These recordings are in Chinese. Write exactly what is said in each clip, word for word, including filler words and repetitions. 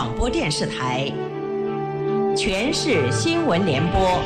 广播电视台全市新闻联播。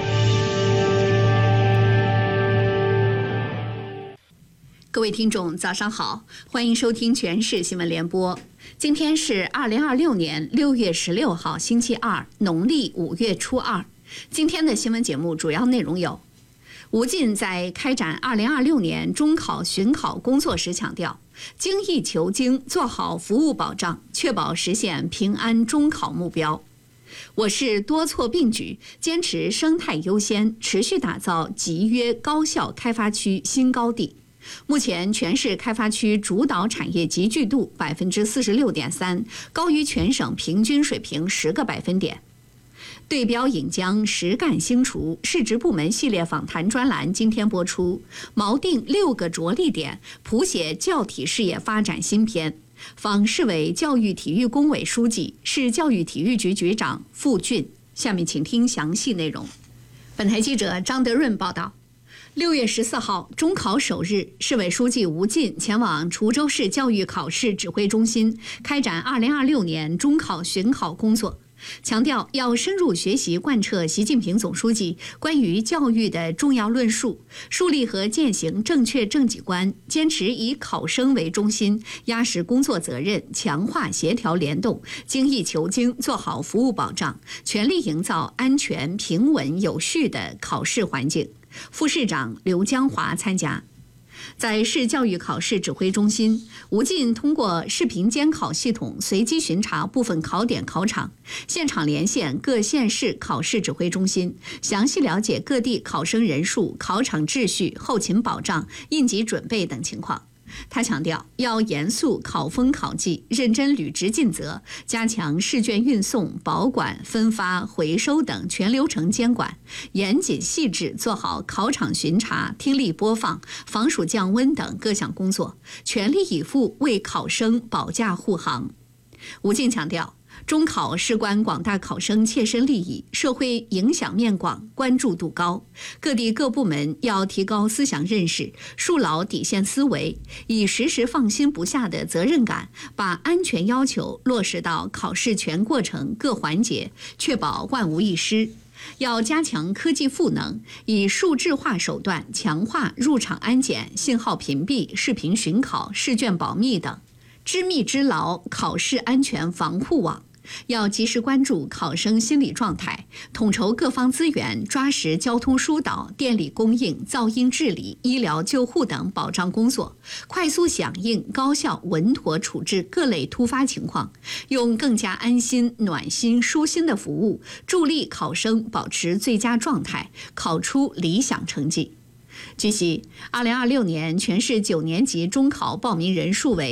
各位听众早上好，欢迎收听全市新闻联播。今天是二零二六年六月十六号星期二，农历五月初二。今天的新闻节目主要内容有：吴进在开展二零二六年中考巡考工作时强调，精益求精，做好服务保障，确保实现平安中考目标。我市多措并举，坚持生态优先，持续打造集约高效开发区新高地。目前全市开发区主导产业集聚度百分之四十六点三，高于全省平均水平十个百分点。对标引将，实干兴厨市直部门系列访谈专栏今天播出，锚定六个着力点，谱写教体事业发展新篇。访市委教育体育工委书记、市教育体育局局长傅俊。下面请听详细内容。本台记者张德润报道。六月十四号，中考首日，市委书记吴进前往滁州市教育考试指挥中心开展二零二六年中考巡考工作，强调要深入学习贯彻习近平总书记关于教育的重要论述，树立和践行正确政绩观，坚持以考生为中心，压实工作责任，强化协调联动，精益求精，做好服务保障，全力营造安全、平稳、有序的考试环境。副市长刘江华参加。在市教育考试指挥中心，吴进通过视频监考系统随机巡查部分考点考场，现场连线各县市考试指挥中心，详细了解各地考生人数、考场秩序、后勤保障、应急准备等情况。他强调，要严肃考风考纪，认真履职尽责，加强试卷运送、保管、分发、回收等全流程监管，严谨细致做好考场巡查、听力播放、防暑降温等各项工作，全力以赴为考生保驾护航。吴进强调，中考事关广大考生切身利益，社会影响面广，关注度高。各地各部门要提高思想认识，树牢底线思维，以时时放心不下的责任感，把安全要求落实到考试全过程各环节，确保万无一失。要加强科技赋能，以数字化手段强化入场安检、信号屏蔽、视频巡考、试卷保密等，织密织牢考试安全防护网。要及时关注考生心理状态，统筹各方资源，抓实交通疏导、电力供应、噪音治理、医疗救护等保障工作，快速响应、高效稳妥处置各类突发情况，用更加安心、暖心、舒心的服务，助力考生保持最佳状态，考出理想成绩。据悉，二零二六年全市九年级中考报名人数为